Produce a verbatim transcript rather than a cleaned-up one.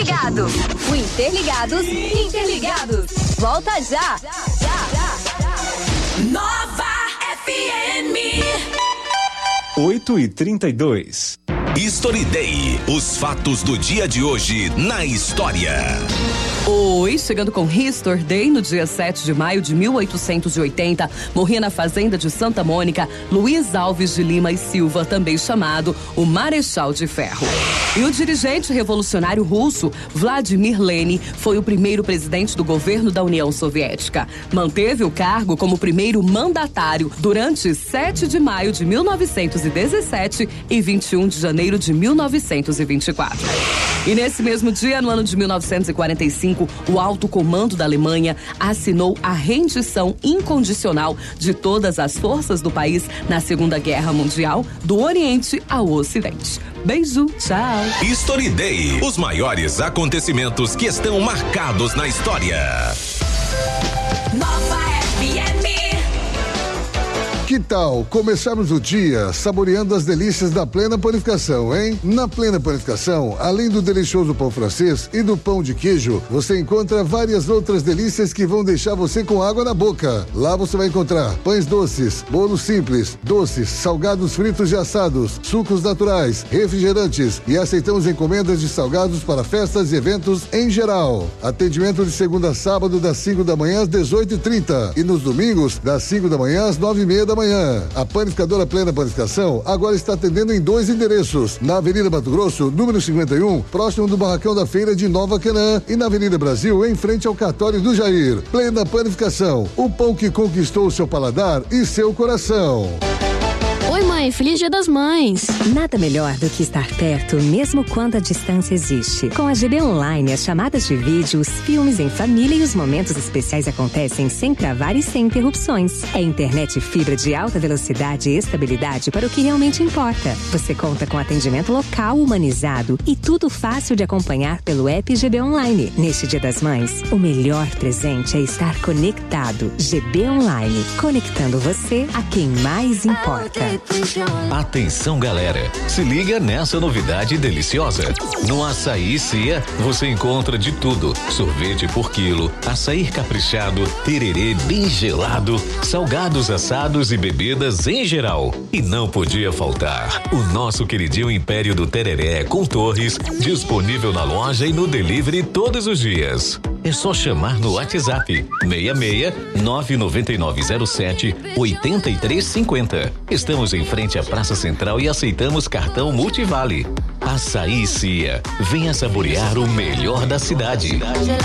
Interligados. O Interligados, Interligados. Volta já. já, já, já. Nova F M. oito e trinta e dois. History Day. Os fatos do dia de hoje na história. Oi, chegando com History Day no dia sete de maio de mil oitocentos e oitenta, morria na fazenda de Santa Mônica Luiz Alves de Lima e Silva, também chamado o Marechal de Ferro. E o dirigente revolucionário russo Vladimir Lenin foi o primeiro presidente do governo da União Soviética. Manteve o cargo como primeiro mandatário durante sete de maio de mil novecentos e dezessete e vinte e um de janeiro de mil novecentos e vinte e quatro. E nesse mesmo dia, no ano de mil novecentos e quarenta e cinco, o alto comando da Alemanha assinou a rendição incondicional de todas as forças do país na Segunda Guerra Mundial, do Oriente ao Ocidente. Beijo, tchau. History Day. Os maiores acontecimentos que estão marcados na história. Nova F M. Que tal começarmos o dia saboreando as delícias da Plena Panificação, hein? Na Plena Panificação, além do delicioso pão francês e do pão de queijo, você encontra várias outras delícias que vão deixar você com água na boca. Lá você vai encontrar pães doces, bolos simples, doces, salgados fritos e assados, sucos naturais, refrigerantes e aceitamos encomendas de salgados para festas e eventos em geral. Atendimento de segunda a sábado das cinco da manhã às dezoito e trinta e nos domingos das cinco da manhã às nove e meia da manhã. A Panificadora Plena Panificação agora está atendendo em dois endereços: na Avenida Mato Grosso, número cinquenta e um, próximo do Barracão da Feira de Nova Canaã, e na Avenida Brasil, em frente ao Cartório do Jair. Plena Panificação, o pão que conquistou seu paladar e seu coração. Oi, mãe, feliz Dia das Mães. Nada melhor do que estar perto, mesmo quando a distância existe. Com a G B Online, as chamadas de vídeo, os filmes em família e os momentos especiais acontecem sem travar e sem interrupções. É internet fibra de alta velocidade e estabilidade para o que realmente importa. Você conta com atendimento local humanizado e tudo fácil de acompanhar pelo app G B Online. Neste Dia das Mães, o melhor presente é estar conectado. G B Online, conectando você a quem mais importa. Atenção, galera, se liga nessa novidade deliciosa. No Açaí Cia você encontra de tudo: sorvete por quilo, açaí caprichado, tererê bem gelado, salgados assados e bebidas em geral. E não podia faltar o nosso queridinho Império do Tereré com torres, disponível na loja e no delivery todos os dias. É só chamar no WhatsApp seis seis nove nove nove zero sete oito três cinco zero. Estamos em frente à Praça Central e aceitamos cartão Multivale. Açaí Cia, venha saborear o melhor da cidade.